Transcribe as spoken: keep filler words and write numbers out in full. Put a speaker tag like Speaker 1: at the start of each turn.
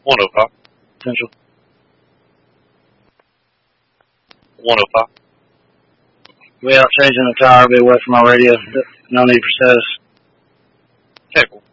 Speaker 1: one oh five.
Speaker 2: Central.
Speaker 1: one oh five.
Speaker 2: We out changing the tower, be away from my radio. No need for status.
Speaker 1: Okay, cool.